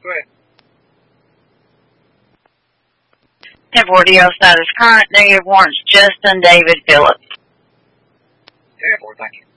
Go ahead. 10-4 status current, negative warrants Justin David Phillips. 10-4, thank you.